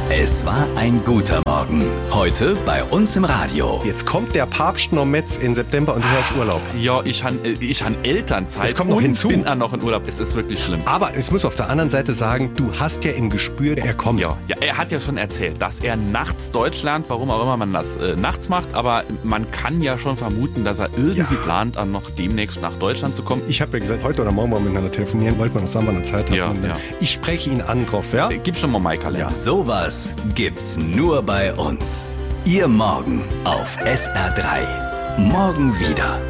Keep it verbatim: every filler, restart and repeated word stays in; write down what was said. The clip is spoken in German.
Es war ein guter Morgen. Heute bei uns im Radio. Jetzt kommt der Papst noch Metz in September und du hast Urlaub. Ja, ich habe ich han Elternzeit Das kommt noch und hinzu. bin auch noch in Urlaub. Es ist wirklich schlimm. Aber jetzt muss man auf der anderen Seite sagen, du hast ja im Gespür, er kommt. Ja, ja, er hat ja schon erzählt, dass er nachts Deutsch lernt, warum auch immer man das äh, nachts macht. Aber man kann ja schon vermuten, dass er irgendwie Ja. plant, dann noch demnächst nach Deutschland zu kommen. Ich habe ja gesagt, heute oder morgen mal miteinander telefonieren, wollten wir noch sagen, wann wir Zeit haben. Ja, Und, äh, ja. Ich spreche ihn an drauf, ja? Gib schon mal meinen Kalender. Ja. Sowas gibt's nur bei uns. Ihr Morgen auf S R drei. Morgen wieder.